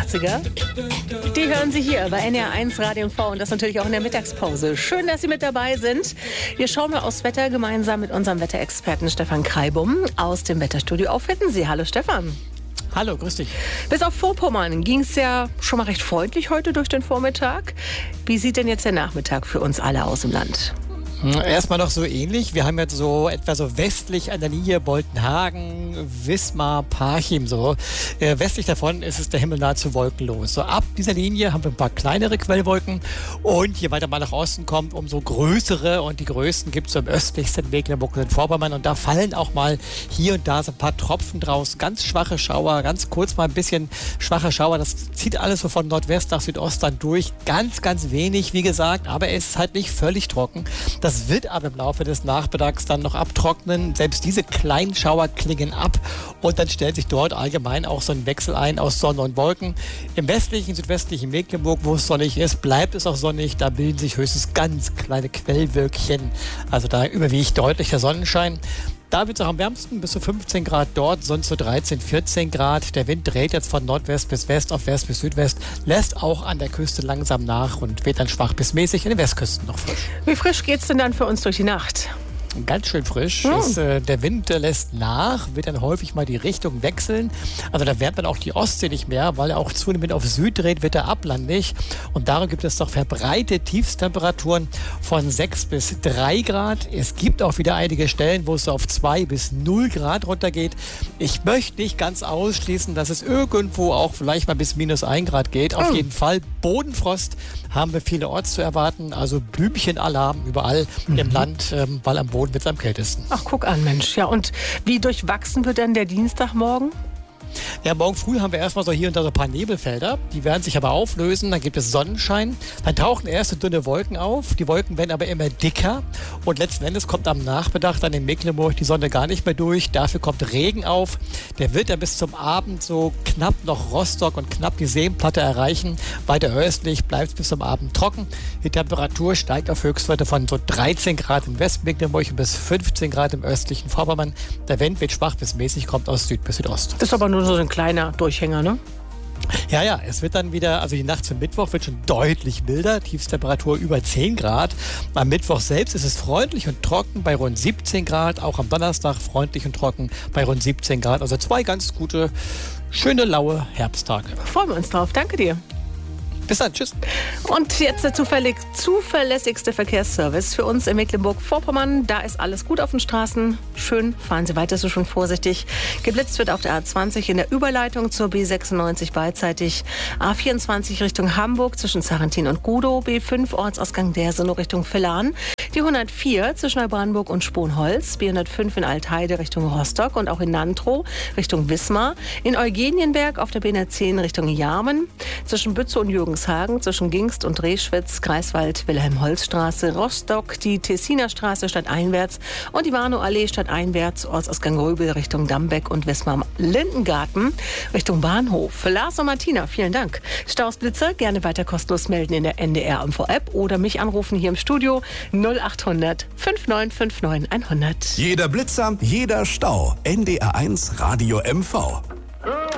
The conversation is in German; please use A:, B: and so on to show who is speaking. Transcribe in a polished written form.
A: 80er. Die hören Sie hier bei NR1 Radio MV und das natürlich auch in der Mittagspause. Schön, dass Sie mit dabei sind. Wir schauen mal aufs Wetter gemeinsam mit unserem Wetterexperten Stefan Kreibum aus dem Wetterstudio auf Hiddensee. Hallo Stefan.
B: Hallo, grüß dich.
A: Bis auf Vorpommern ging es ja schon mal recht freundlich heute durch den Vormittag. Wie sieht denn jetzt der Nachmittag für uns alle aus im Land?
B: Erstmal noch so ähnlich. Wir haben jetzt so etwa so westlich an der Linie Boltenhagen, Wismar, Parchim so. Westlich davon ist es der Himmel nahezu wolkenlos. So ab dieser Linie haben wir ein paar kleinere Quellwolken und je weiter man nach Osten kommt, umso größere und die größten gibt es im östlichsten Mecklenburg und Vorpommern und da fallen auch mal hier und da so ein paar Tropfen draus. Ganz schwache Schauer, ganz kurz mal ein bisschen schwache Schauer. Das zieht alles so von Nordwest nach Südost dann durch. Ganz, ganz wenig, wie gesagt, aber es ist halt nicht völlig trocken. Das wird aber im Laufe des Nachmittags dann noch abtrocknen. Selbst diese kleinen Schauer klingen ab und dann stellt sich dort allgemein auch so ein Wechsel ein aus Sonne und Wolken. Im westlichen, südwestlichen Mecklenburg, wo es sonnig ist, bleibt es auch sonnig. Da bilden sich höchstens ganz kleine Quellwölkchen. Also da überwiegt deutlich der Sonnenschein. Da wird es auch am wärmsten, bis zu 15 Grad dort, sonst so 13, 14 Grad. Der Wind dreht jetzt von Nordwest bis West auf West bis Südwest, lässt auch an der Küste langsam nach und weht dann schwach bis mäßig, in den Westküsten noch frisch.
A: Wie frisch geht's denn dann für uns durch die Nacht?
B: Ganz schön frisch. Der Wind lässt nach, wird dann häufig mal die Richtung wechseln. Also da wärmt dann auch die Ostsee nicht mehr, weil er auch zunehmend auf Süd dreht, wird er ablandig. Und darum gibt es doch verbreitete Tiefstemperaturen von 6 bis 3 Grad. Es gibt auch wieder einige Stellen, wo es so auf 2 bis 0 Grad runtergeht. Ich möchte nicht ganz ausschließen, dass es irgendwo auch vielleicht mal bis minus 1 Grad geht. Auf jeden Fall Bodenfrost haben wir vielerorts zu erwarten. Also Blümchenalarm überall im Land, weil am Boden wird es am kältesten.
A: Ach, guck an, Mensch. Ja, und wie durchwachsen wird dann der Dienstagmorgen?
B: Ja, morgen früh haben wir erstmal so hier und da so ein paar Nebelfelder. Die werden sich aber auflösen, dann gibt es Sonnenschein. Dann tauchen erste dünne Wolken auf. Die Wolken werden aber immer dicker. Und letzten Endes kommt am Nachmittag dann in Mecklenburg die Sonne gar nicht mehr durch. Dafür kommt Regen auf. Der wird dann bis zum Abend so knapp noch Rostock und knapp die Seenplatte erreichen. Weiter östlich bleibt es bis zum Abend trocken. Die Temperatur steigt auf Höchstwerte von so 13 Grad im Westmecklenburg und bis 15 Grad im östlichen Vorpommern. Der Wind wird schwach bis mäßig, kommt aus Süd bis Südost.
A: Das ist aber nur so ein kleiner Durchhänger, ne?
B: Ja, es wird dann wieder, also die Nacht zum Mittwoch wird schon deutlich milder, Tiefstemperatur über 10 Grad. Am Mittwoch selbst ist es freundlich und trocken bei rund 17 Grad, auch am Donnerstag freundlich und trocken bei rund 17 Grad. Also 2 ganz gute, schöne, laue Herbsttage.
A: Freuen wir uns drauf. Danke dir.
B: Bis dann, tschüss.
A: Und jetzt der zuverlässigste Verkehrsservice für uns in Mecklenburg-Vorpommern. Da ist alles gut auf den Straßen. Schön, fahren Sie weiter so schon vorsichtig. Geblitzt wird auf der A20 in der Überleitung zur B96 beidseitig. A24 Richtung Hamburg zwischen Sarrentin und Gudow. B5 Ortsausgang Dersenow Richtung Villan. Die 104 zwischen Neubrandenburg und Sponholz. B105 in Altheide Richtung Rostock und auch in Nantrow Richtung Wismar. In Eugenienberg auf der B110 Richtung Jarmen. Zwischen Bützow und Jürgenshagen, zwischen Gingst und Reschwitz, Greifswald, Wilhelm-Holz-Straße, Rostock, die Tessiner Straße stadteinwärts und die Warnow-Allee stadteinwärts, Ortsausgang Röbel Richtung Dambeck und Wismar-Lindengarten Richtung Bahnhof. Für Lars und Martina, vielen Dank. Staus, Blitzer, gerne weiter kostenlos melden in der NDR-Info-App oder mich anrufen hier im Studio 0800 5959 100.
C: Jeder Blitzer, jeder Stau. NDR1 Radio MV.